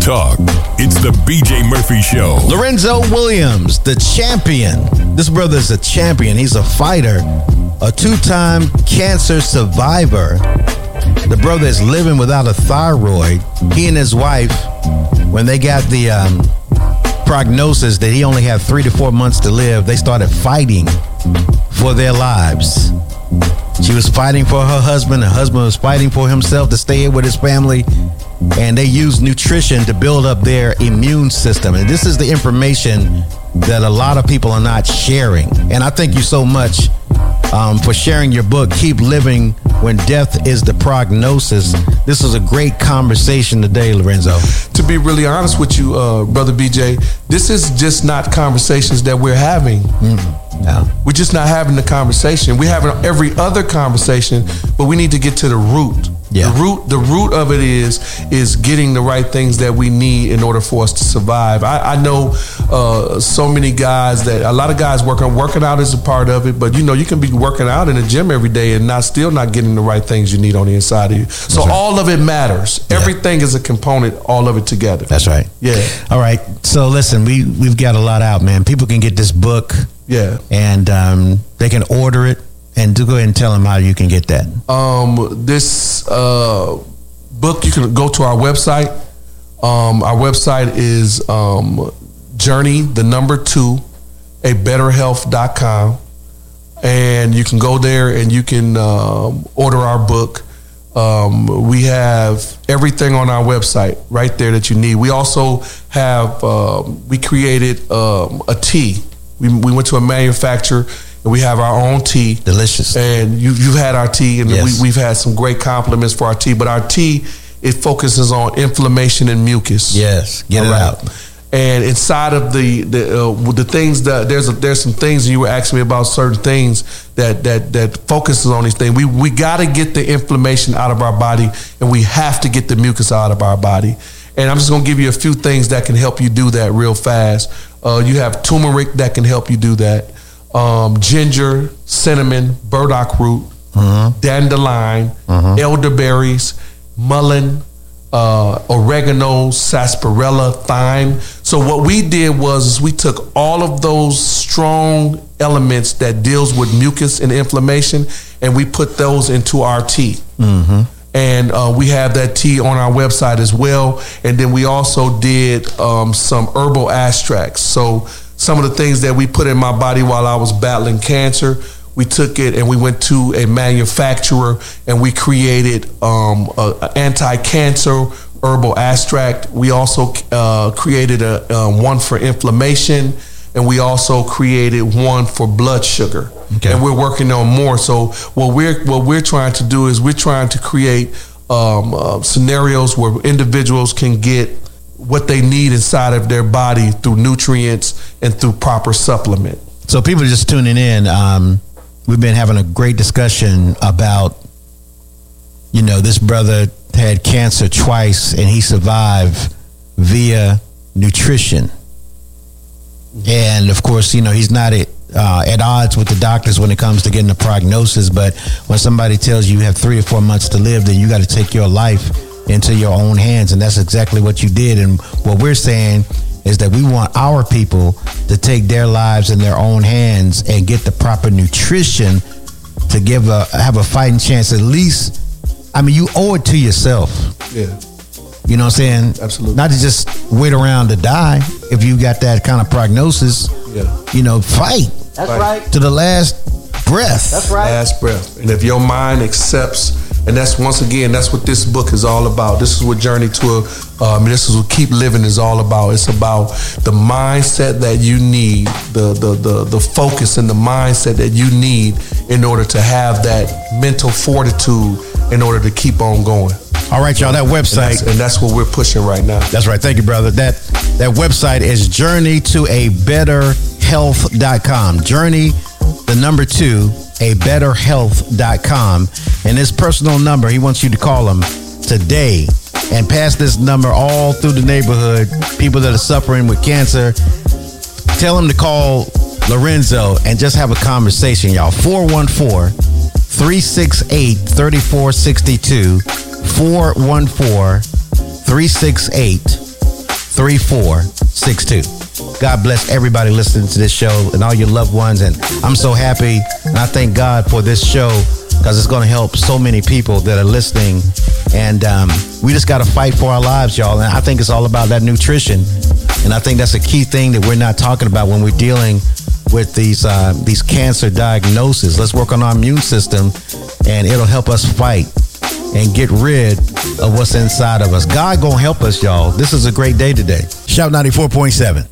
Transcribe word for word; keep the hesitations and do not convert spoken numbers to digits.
talk. It's the B J Murphy Show. Lorenzo Williams, the champion. This brother is a champion. He's a fighter, a two-time cancer survivor. The brother is living without a thyroid. He and his wife, when they got the um, prognosis that he only had three to four months to live, they started fighting for their lives. She was fighting for her husband. Her husband was fighting for himself to stay with his family. And they used nutrition to build up their immune system. And this is the information that a lot of people are not sharing. And I thank you so much um, for sharing your book, Keep Living When Death is the Prognosis. This is a great conversation today, Lorenzo. To be really honest with you, uh, Brother B J, this is just not conversations that we're having. Mm. No. We're just not having the conversation. We're having every other conversation, but we need to get to the root. Yeah. The root, the root of it is is getting the right things that we need in order for us to survive. I, I know uh, so many guys that a lot of guys working working out is a part of it, but you know you can be working out in the gym every day and not still not getting the right things you need on the inside of you. So right. All of it matters. Yeah. Everything is a component. All of it together. That's right. Yeah. All right. So listen, we we've got a lot out, man. People can get this book. Yeah. And um, they can order it. And do go ahead and tell them how you can get that. Um, this uh, book, you can go to our website. Um, our website is um, Journey, the number two, a better health dot com. And you can go there and you can um, order our book. Um, we have everything on our website right there that you need. We also have, uh, we created um, a tea. We, we went to a manufacturer. And we have our own tea. Delicious. And you, you've had our tea, and yes. we, we've had some great compliments for our tea. But our tea, it focuses on inflammation and mucus. Yes, get All it right? out. And inside of the the uh, the things that there's a, there's some things, and you were asking me about certain things that that that focuses on these things. We we got to get the inflammation out of our body, and we have to get the mucus out of our body. And I'm just going to give you a few things that can help you do that real fast. Uh, you have turmeric that can help you do that. Um, ginger, cinnamon, burdock root, mm-hmm. dandelion, mm-hmm. elderberries, mullein, uh, oregano, sarsaparilla, thyme. So what we did was is we took all of those strong elements that deals with mucus and inflammation, and we put those into our tea. Mm-hmm. And uh, we have that tea on our website as well. And then we also did um, some herbal extracts. So some of the things that we put in my body while I was battling cancer, we took it and we went to a manufacturer and we created um, an anti-cancer herbal extract. We also uh, created a uh, one for inflammation, and we also created one for blood sugar. Okay. And we're working on more. So what we're what we're trying to do is we're trying to create um, uh, scenarios where individuals can get what they need inside of their body through nutrients and through proper supplement. So people just tuning in, um, we've been having a great discussion about, you know, this brother had cancer twice and he survived via nutrition. And of course, you know, he's not at, uh, at odds with the doctors when it comes to getting a prognosis, but when somebody tells you you have three or four months to live, then you got to take your life into your own hands, and that's exactly what you did. And what we're saying is that we want our people to take their lives in their own hands and get the proper nutrition to give a have a fighting chance. At least, I mean, you owe it to yourself. Yeah. You know what I'm saying? Absolutely. Not to just wait around to die. If you got that kind of prognosis, yeah. you know, fight. That's fight. right. To the last breath. That's right. Last breath. And if your mind accepts, and that's, once again, that's what this book is all about. This is what Journey to a, um, this is what Keep Living is all about. It's about the mindset that you need, the, the, the, the focus and the mindset that you need in order to have that mental fortitude in order to keep on going. All right, y'all, that website. And that's, and that's what we're pushing right now. That's right. Thank you, brother. That that website is journey to a better health dot com. Journey, the number two, a better health dot com. And his personal number, he wants you to call him today and pass this number all through the neighborhood. People that are suffering with cancer, tell him to call Lorenzo and just have a conversation, y'all. four one four, three six eight, three four six two. four one four, three six eight, three four six two. God bless everybody listening to this show and all your loved ones. And I'm so happy, and I thank God for this show, because it's going to help so many people that are listening. And um, we just got to fight for our lives, y'all. And I think it's all about that nutrition. And I think that's a key thing that we're not talking about when we're dealing with these uh, these cancer diagnoses. Let's work on our immune system, and it'll help us fight and get rid of what's inside of us. God gonna help us, y'all. This is a great day today. Shout ninety-four point seven.